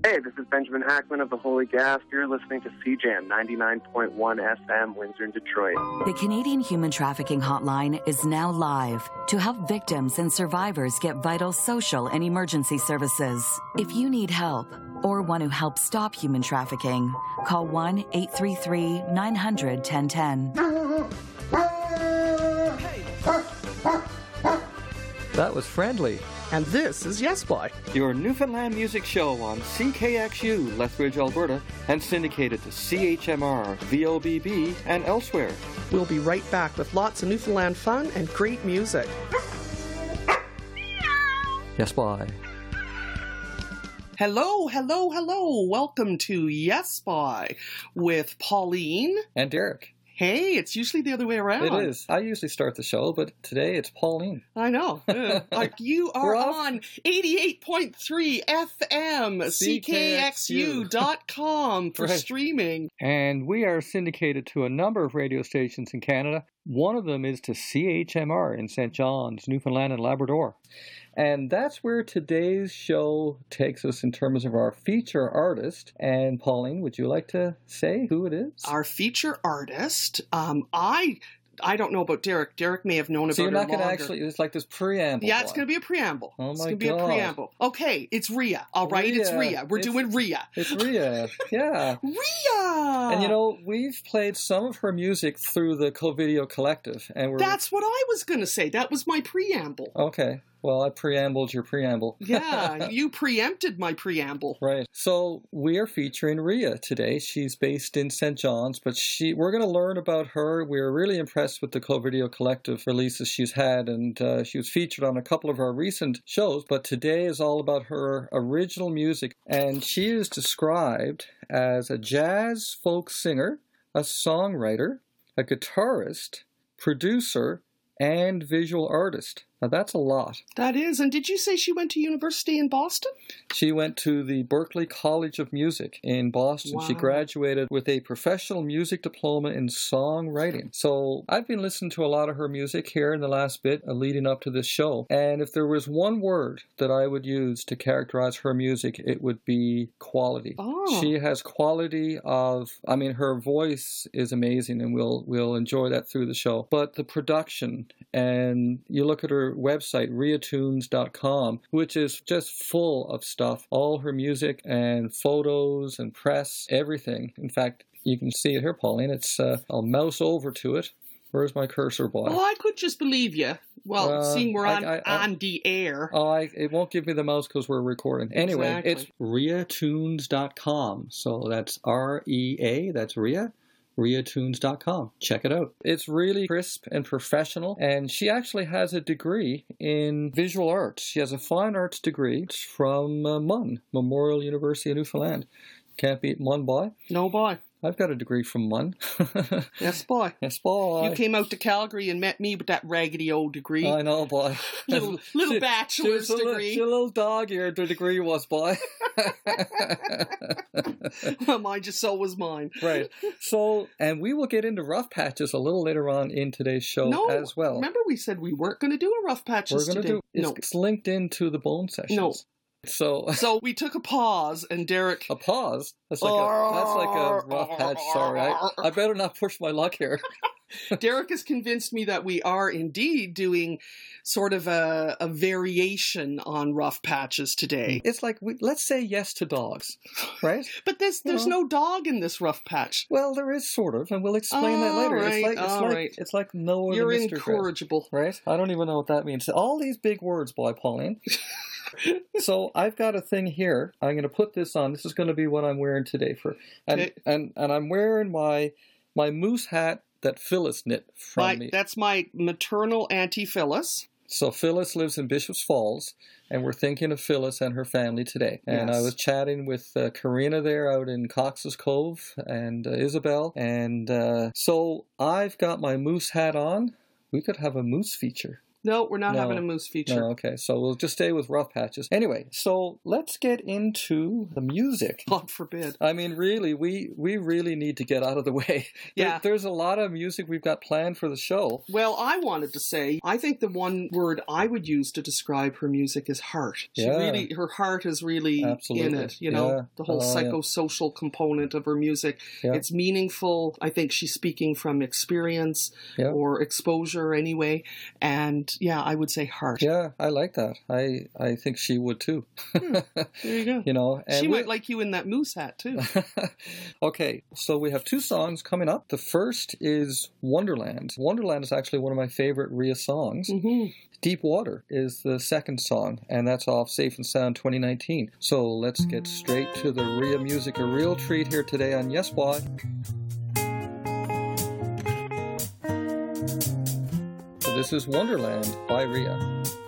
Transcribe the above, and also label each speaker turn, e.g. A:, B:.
A: Hey, this is Benjamin Hackman of the Holy Gasp. You're listening to CJAM 99.1 FM, Windsor and Detroit.
B: The Canadian Human Trafficking Hotline is now live to help victims and survivors get vital social and emergency services. If you need help or want to help stop human trafficking, call 1-833-900-1010.
C: That was friendly.
D: And this is Yes Boy,
C: Your Newfoundland music show on CKXU, Lethbridge, Alberta, and syndicated to CHMR, VOBB, and elsewhere.
D: We'll be right back with lots of Newfoundland fun and great music.
C: Yes, bye.
D: Hello. Welcome to Yes Boy with Pauline.
C: And Derek.
D: Hey, it's usually the other way around.
C: It is. I usually start the show, but today it's Pauline.
D: I know. Like you are on 88.3 FM, CKXU.com for streaming.
C: And we are syndicated to a number of radio stations in Canada. One of them is to CHMR in St. John's, Newfoundland and Labrador. And that's where today's show takes us in terms of our feature artist. And Pauline, would you like to say who it is?
D: Our feature artist, I don't know about Derek. Derek may have known about her longer. So you're not going to
C: actually, it's like this preamble.
D: Yeah, it's going to be a preamble.
C: Oh my God.
D: It's going to be a preamble. Okay, it's Rhea, all right?
C: Rhea.
D: It's Rhea. We're doing Rhea.
C: It's Rhea, yeah.
D: Rhea!
C: And you know, we've played some of her music through the Co-Video Collective. And
D: That's what I was going to say. That was my preamble.
C: Okay. Well, I preambled your preamble.
D: Yeah, you preempted my preamble.
C: Right. So we are featuring Rhea today. She's based in St. John's, but we're going to learn about her. We're really impressed with the Co-Video Collective releases she's had, and she was featured on a couple of our recent shows, but today is all about her original music. And she is described as a jazz folk singer, a songwriter, a guitarist, producer, and visual artist. Now, that's a lot.
D: That is. And did you say she went to university in Boston?
C: She went to the Berklee College of Music in Boston.
D: Wow.
C: She graduated with a professional music diploma in songwriting. So I've been listening to a lot of her music here in the last bit leading up to this show. And if there was one word that I would use to characterize her music, it would be quality.
D: Oh.
C: She has quality of, I mean, her voice is amazing, and we'll enjoy that through the show. But the production, and you look at her website, rheatunes.com, which is just full of stuff. All her music and photos and press, everything. In fact, you can see it here, Pauline. I'll mouse over to it. Where's my cursor, boy?
D: Well, I could just believe you. Well, seeing we're on the air.
C: It won't give me the mouse because we're recording. Anyway,
D: Exactly.
C: It's rheatunes.com. So that's REA, that's Rhea. rheatunes.com. Check it out. It's really crisp and professional, and she actually has a degree in visual arts. She has a fine arts degree from MUN, Memorial University of Newfoundland. Can't beat MUN, boy.
D: No, boy.
C: I've got a degree from MUN.
D: Yes, boy.
C: Yes, boy.
D: You came out to Calgary and met me with that raggedy old degree.
C: I know, boy.
D: little bachelor's degree.
C: She's a little dog-eared, the degree was, boy.
D: Well, mine just so was mine.
C: Right. So, and we will get into rough patches a little later on in today's show as well.
D: Remember we said we weren't going to do a rough patches
C: We're going to do it's linked into the bone sessions.
D: No.
C: So
D: we took a pause, and Derek...
C: A pause? That's like a rough patch. Sorry, I better not push my luck here.
D: Derek has convinced me that we are indeed doing sort of a variation on rough patches today.
C: It's like, let's say yes to dogs, right?
D: But there's no dog in this rough patch.
C: Well, there is sort of, and we'll explain that later.
D: Right,
C: it's like no other
D: You're
C: Mr.
D: incorrigible.
C: Right? I don't even know what that means. All these big words, boy, Pauline. So I've got a thing here. I'm going to put this on. This is going to be what I'm wearing today and I'm wearing my moose hat that Phyllis knit from me.
D: That's my maternal Auntie Phyllis.
C: So Phyllis lives in Bishops Falls, and we're thinking of Phyllis and her family today. And I was chatting with Karina there out in Cox's Cove and Isabel. And so I've got my moose hat on. We could have a moose feature.
D: No, we're not
C: No.
D: having a moose feature.
C: No, okay. So we'll just stay with Rough Patches. Anyway, so let's get into the music.
D: God forbid.
C: I mean, really, we really need to get out of the way.
D: Yeah.
C: There's a lot of music we've got planned for the show.
D: Well, I wanted to say, I think the one word I would use to describe her music is heart. Her heart is really
C: Absolutely.
D: in it, you know,
C: Yeah.
D: the whole psychosocial component of her music.
C: Yeah.
D: It's meaningful. I think she's speaking from experience or exposure anyway. And yeah, I would say heart.
C: Yeah, I like that. I think she would too.
D: There you go.
C: You know, and
D: she might like you in that moose hat too.
C: Okay, so we have two songs coming up. The first is Wonderland. Wonderland is actually one of my favorite Rhea songs.
D: Mm-hmm.
C: Deep Water is the second song, and that's off Safe and Sound 2019. So let's get straight to the Rhea music. A real treat here today on Yes Why. So this is Wonderland by Rhea.